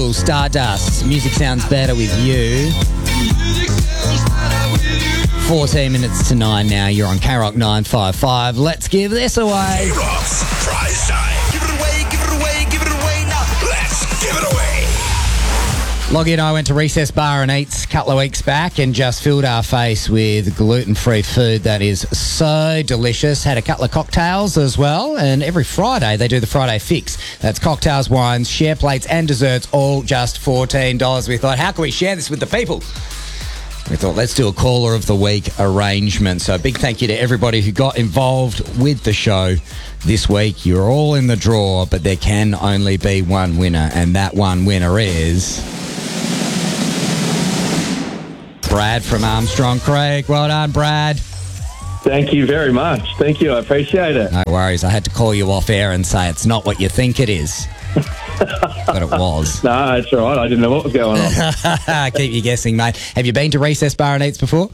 Tool, Stardust. Music sounds better with you. 14 minutes to 9 now. You're on K-Rock 955. Let's give this away. K-Rock's prize time. Give it away, give it away, give it away now. Let's give it away. Loggy and I went to Recess Bar and Eats a couple of weeks back and just filled our face with gluten-free food that is so delicious. Had a couple of cocktails as well, and every Friday they do the Friday Fix. That's cocktails, wines, share plates and desserts, all just $14. We thought, how can we share this with the people? We thought, let's do a Caller of the Week arrangement. So a big thank you to everybody who got involved with the show this week. You're all in the draw, but there can only be one winner, and that one winner is Brad from Armstrong Creek. Well done, Brad. Thank you very much. Thank you. I appreciate it. No worries. I had to call you off air and say it's not what you think it is. But it was. No, it's all right. I didn't know what was going on. Keep you guessing, mate. Have you been to Recess Bar and Eats before?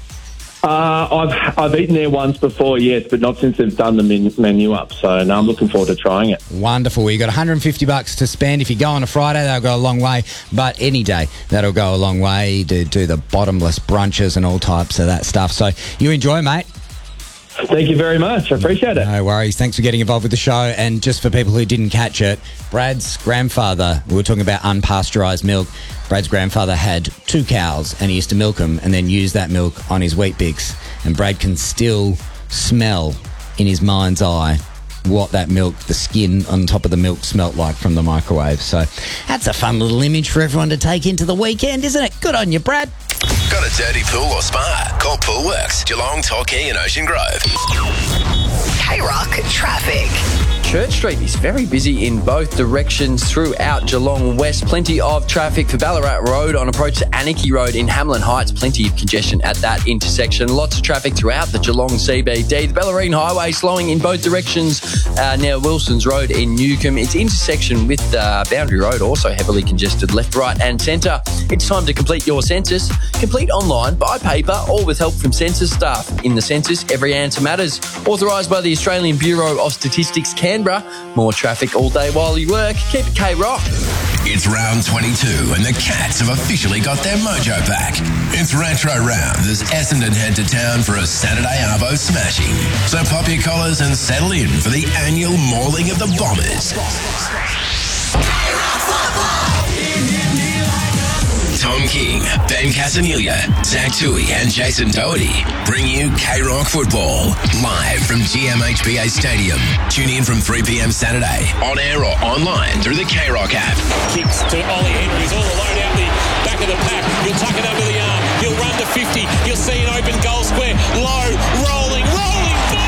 I've eaten there once before, yes, but not since they've done the menu up. So now I'm looking forward to trying it. Wonderful. You got $150 to spend. If you go on a Friday, that'll go a long way. But any day, that'll go a long way to do the bottomless brunches and all types of that stuff. So you enjoy, mate. Thank you very much. I appreciate it. No worries. Thanks for getting involved with the show. And just for people who didn't catch it, Brad's grandfather, we were talking about unpasteurised milk. Brad's grandfather had 2 cows and he used to milk them and then use that milk on his Weet Bix. And Brad can still smell in his mind's eye what that milk, the skin on top of the milk smelt like from the microwave. So that's a fun little image for everyone to take into the weekend, isn't it? Good on you, Brad. Got a dirty pool or spa? Call Poolworks, Geelong, Torquay and Ocean Grove. K-Rock traffic. Church Street is very busy in both directions throughout Geelong West. Plenty of traffic for Ballarat Road on approach to Anarchy Road in Hamlin Heights. Plenty of congestion at that intersection. Lots of traffic throughout the Geelong CBD. The Bellarine Highway slowing in both directions near Wilson's Road in Newcombe. Its intersection with Boundary Road also heavily congested left, right and centre. It's time to complete your census. Complete online, by paper or with help from census staff. In the census, every answer matters. Authorised by the Australian Bureau of Statistics, Canberra. More traffic all day while you work. Keep it K-Rock. It's round 22 and the Cats have officially got their mojo back. It's Retro Round as Essendon head to town for a Saturday Arvo smashing. So pop your collars and settle in for the annual mauling of the Bombers. Tom King, Ben Casanilla, Zach Tui and Jason Doherty bring you K-Rock Football live from GMHBA Stadium. Tune in from 3 p.m. Saturday, on air or online through the K-Rock app. Kicks to Ollie Henry, all alone out the back of the pack. He'll tuck it under the arm. He'll run to 50. You'll see an open goal square. Low, rolling ball.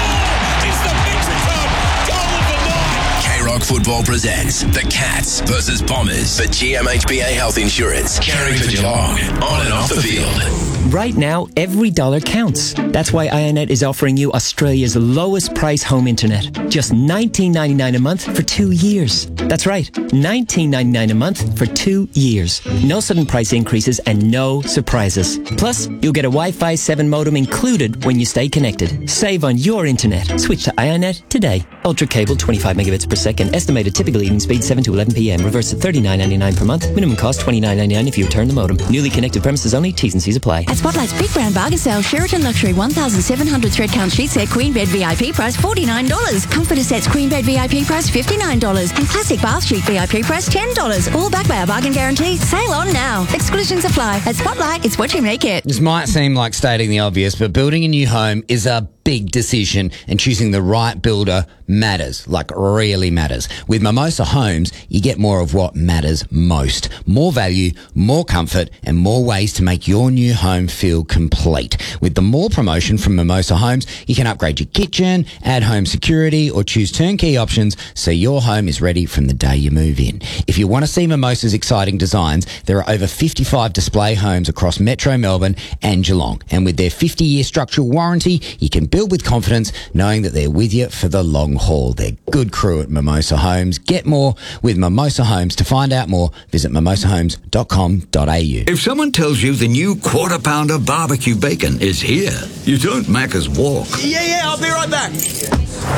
It's the Metricon goal of the night. K-Rock Football presents the Cats versus Bombers for GMHBA Health Insurance. Caring for Geelong, on and off the field. Right now, every dollar counts. That's why Ionet is offering you Australia's lowest price home internet. Just $19.99 a month for 2 years. That's right, $19.99 a month for 2 years. No sudden price increases and no surprises. Plus, you'll get a Wi-Fi 7 modem included when you stay connected. Save on your internet. Switch to Ionet today. Ultra cable, 25 megabits per second. Estimated typical evening speed 7 to 11 p.m. Reverse at $39.99 per month. Minimum cost $29.99 if you return the modem. Newly connected premises only. T's and C's apply. At Spotlight's Big Brown Bargain Sale, Sheraton Luxury 1,700 thread count sheet set, Queen Bed VIP price $49. Comforter sets, Queen Bed VIP price $59. And Classic Bath Sheet VIP price $10. All backed by our bargain guarantee. Sale on now. Exclusions apply. At Spotlight, it's what you make it. This might seem like stating the obvious, but building a new home is a big decision, and choosing the right builder matters, like really matters. With Mimosa Homes, you get more of what matters most. More value, more comfort, and more ways to make your new home feel complete. With the More promotion from Mimosa Homes, you can upgrade your kitchen, add home security, or choose turnkey options so your home is ready from the day you move in. If you want to see Mimosa's exciting designs, there are over 55 display homes across Metro Melbourne and Geelong. And with their 50-year structural warranty, you can build with confidence knowing that they're with you for the long haul. They're good crew at Mimosa Homes. Get more with Mimosa Homes. To find out more, visit mimosahomes.com.au. If someone tells you the new Quarter Pounder barbecue bacon is here, you don't Macca's walk. Yeah, I'll be right back.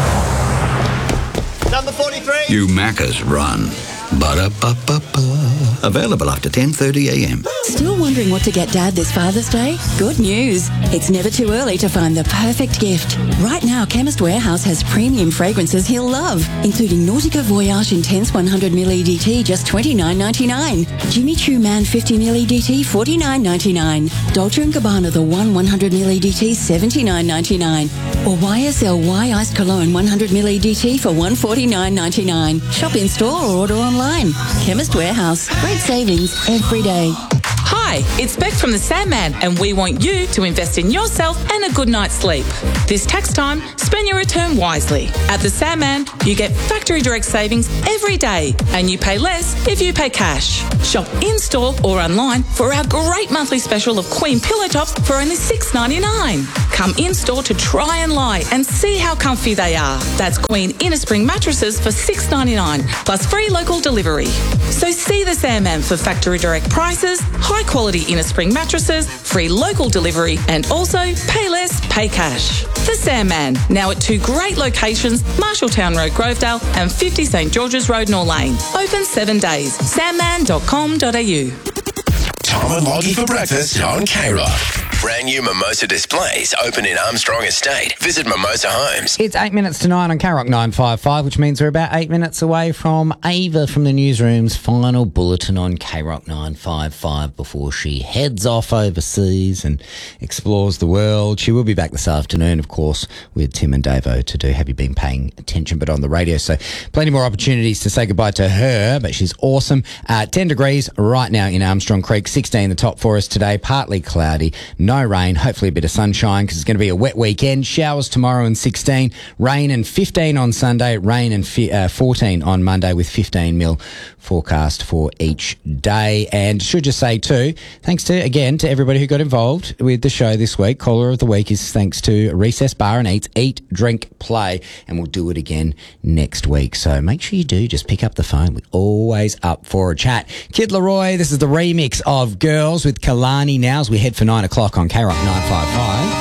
Number 43. You Macca's run. Ba-da-ba-ba-ba. Available after 10:30am. Still wondering what to get Dad this Father's Day? Good news. It's never too early to find the perfect gift. Right now, Chemist Warehouse has premium fragrances he'll love, including Nautica Voyage Intense 100ml EDT, just $29.99. Jimmy Choo Man 50ml EDT, $49.99. Dolce & Gabbana The One 100ml EDT, $79.99. Or YSL Iced Cologne 100ml EDT for $149.99. Shop in store or order online. Chemist Warehouse. Great savings every day. Hi, it's Beck from the Sandman, and we want you to invest in yourself and a good night's sleep. This tax time, spend your return wisely. At the Sandman, you get factory direct savings every day, and you pay less if you pay cash. Shop in-store or online for our great monthly special of Queen pillow tops for only $6.99. Come in-store to try and lie and see how comfy they are. That's Queen Inner Spring mattresses for $6.99, plus free local delivery. So see the Sandman for factory direct prices, high-quality Inner Spring mattresses, free local delivery, and also pay less, pay cash. The Sandman, now at 2 great locations, Marshalltown Road, Grovedale, and 50 St George's Road, Nor Lane. Open 7 days. Sandman.com.au. Tom and Loggy for breakfast on K-Rock. Brand new Mimosa displays open in Armstrong Estate. Visit Mimosa Homes. It's 8 minutes to 9 on K-Rock 955, which means we're about 8 minutes away from Ava from the newsroom's final bulletin on K-Rock 955 before she heads off overseas and explores the world. She will be back this afternoon, of course, with Tim and Davo to do Have You Been Paying Attention, but on the radio. So plenty more opportunities to say goodbye to her, but she's awesome. 10 degrees right now in Armstrong Creek, 16 the top for us today, partly cloudy. No rain, hopefully a bit of sunshine because it's going to be a wet weekend. Showers tomorrow and 16, rain and 15 on Sunday, rain and 14 on Monday with 15 mil forecast for each day. And should just say too, thanks again to everybody who got involved with the show this week. Caller of the week is thanks to Recess Bar and Eats, Eat, Drink, Play, and we'll do it again next week. So make sure you do just pick up the phone. We're always up for a chat. Kid Laroi, this is the remix of Girls with Kalani now as we head for 9 o'clock on K-Rock 955.